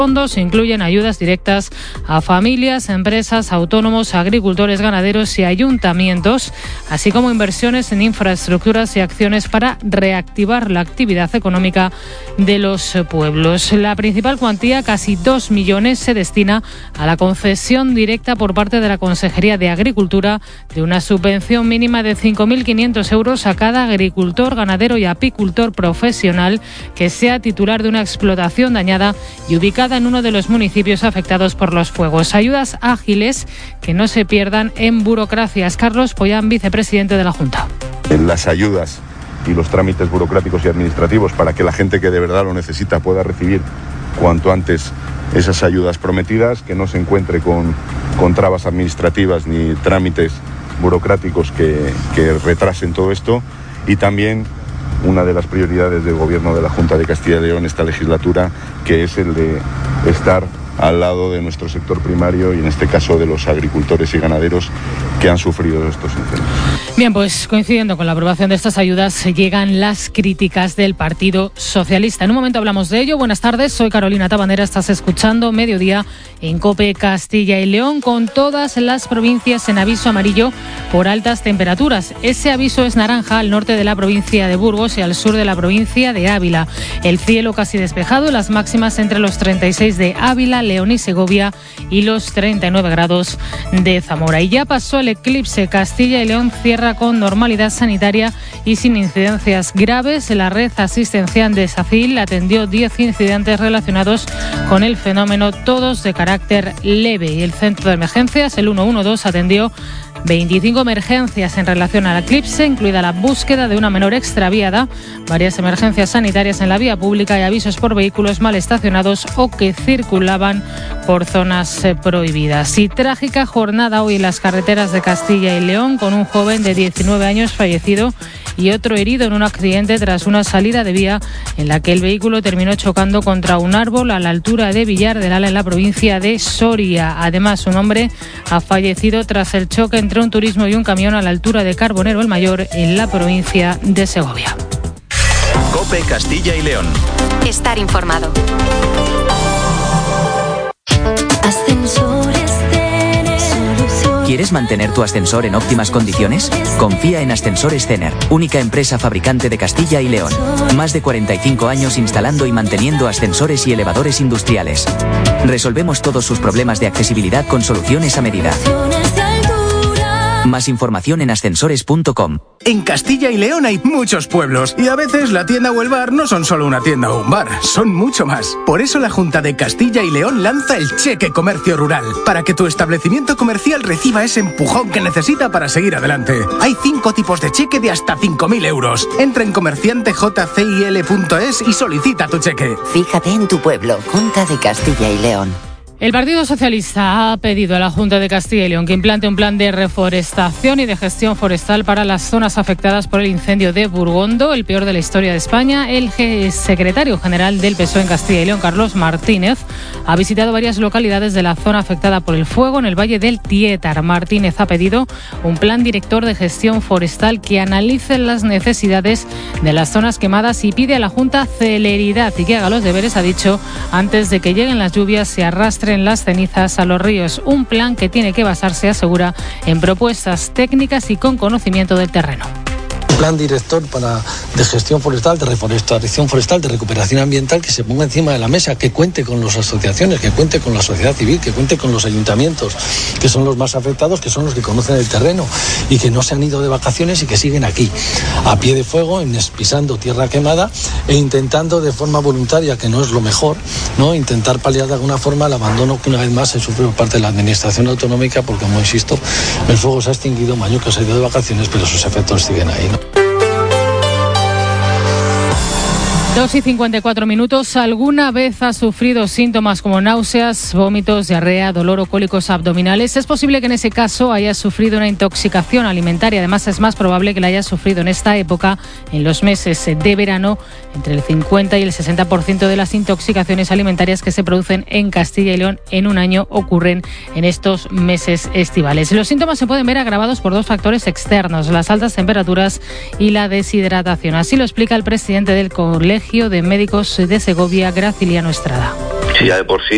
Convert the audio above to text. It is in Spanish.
fondos incluyen ayudas directas a familias, empresas, autónomos, agricultores, ganaderos y ayuntamientos, así como inversiones en infraestructuras y acciones para reactivar la actividad económica de los pueblos. La principal cuantía, casi 2 millones, se destina a la concesión directa por parte de la Consejería de Agricultura de una subvención mínima de 5.500 euros a cada agricultor, ganadero y apicultor profesional que sea titular de una explotación dañada y ubicada en uno de los municipios afectados por los fuegos. Ayudas ágiles que no se pierdan en burocracias. Carlos Pollán, vicepresidente de la Junta. Las ayudas y los trámites burocráticos y administrativos para que la gente que de verdad lo necesita pueda recibir cuanto antes esas ayudas prometidas, que no se encuentre con trabas administrativas ni trámites burocráticos que retrasen todo esto. Y también una de las prioridades del Gobierno de la Junta de Castilla y León esta legislatura, que es el de estar al lado de nuestro sector primario y en este caso de los agricultores y ganaderos que han sufrido estos incendios. Bien, pues coincidiendo con la aprobación de estas ayudas llegan las críticas del Partido Socialista. En un momento hablamos de ello. Buenas tardes, soy Carolina Tabanera, estás escuchando Mediodía en COPE Castilla y León, con todas las provincias en aviso amarillo por altas temperaturas. Ese aviso es naranja al norte de la provincia de Burgos y al sur de la provincia de Ávila. El cielo casi despejado, las máximas entre los 36 de Ávila, León y Segovia y los 39 grados de Zamora. Y ya pasó el eclipse. Castilla y León cierra con normalidad sanitaria y sin incidencias graves. La red asistencial de SACIL atendió 10 incidentes relacionados con el fenómeno, todos de carácter leve. Y el centro de emergencias, el 112, atendió 25 emergencias en relación al eclipse, incluida la búsqueda de una menor extraviada, varias emergencias sanitarias en la vía pública y avisos por vehículos mal estacionados o que circulaban por zonas prohibidas. Y trágica jornada hoy en las carreteras de Castilla y León, con un joven de 19 años fallecido y otro herido en un accidente tras una salida de vía en la que el vehículo terminó chocando contra un árbol a la altura de Villar del Ala, en la provincia de Soria. Además, un hombre ha fallecido tras el choque entre un turismo y un camión a la altura de Carbonero el Mayor, en la provincia de Segovia. COPE Castilla y León. Estar informado. ¿Quieres mantener tu ascensor en óptimas condiciones? Confía en Ascensores Cener, única empresa fabricante de Castilla y León. Más de 45 años instalando y manteniendo ascensores y elevadores industriales. Resolvemos todos sus problemas de accesibilidad con soluciones a medida. Más información en ascensores.com. En Castilla y León hay muchos pueblos y a veces la tienda o el bar no son solo una tienda o un bar, son mucho más. Por eso la Junta de Castilla y León lanza el Cheque Comercio Rural, para que tu establecimiento comercial reciba ese empujón que necesita para seguir adelante. Hay 5 tipos de cheque de hasta 5.000 euros. Entra en comerciantejcil.es y solicita tu cheque. Fíjate en tu pueblo, Junta de Castilla y León. El Partido Socialista ha pedido a la Junta de Castilla y León que implante un plan de reforestación y de gestión forestal para las zonas afectadas por el incendio de Burgondo, el peor de la historia de España. El secretario general del PSOE en Castilla y León, Carlos Martínez, ha visitado varias localidades de la zona afectada por el fuego en el Valle del Tietar. Martínez ha pedido un plan director de gestión forestal que analice las necesidades de las zonas quemadas y pide a la Junta celeridad y que haga los deberes, ha dicho, antes de que lleguen las lluvias, se arrastren las cenizas a los ríos. Un plan que tiene que basarse, asegura, en propuestas técnicas y con conocimiento del terreno. Plan director de gestión forestal, de reforestación forestal, de recuperación ambiental, que se ponga encima de la mesa, que cuente con las asociaciones, que cuente con la sociedad civil, que cuente con los ayuntamientos, que son los más afectados, que son los que conocen el terreno y que no se han ido de vacaciones y que siguen aquí, a pie de fuego, pisando tierra quemada e intentando de forma voluntaria, que no es lo mejor, ¿no?, intentar paliar de alguna forma el abandono que una vez más se sufre por parte de la administración autonómica, porque, como insisto, el fuego se ha extinguido, Mañuca se ha ido de vacaciones, pero sus efectos siguen ahí, ¿no? 2:54. ¿Alguna vez has sufrido síntomas como náuseas, vómitos, diarrea, dolor o cólicos abdominales? Es posible que en ese caso hayas sufrido una intoxicación alimentaria. Además, es más probable que la hayas sufrido en esta época, en los meses de verano. Entre el 50 y el 60% de las intoxicaciones alimentarias que se producen en Castilla y León en un año ocurren en estos meses estivales. Los síntomas se pueden ver agravados por 2 factores externos: las altas temperaturas y la deshidratación. Así lo explica el presidente del Colegio de Médicos de Segovia, Graciliano Estrada. Si ya de por sí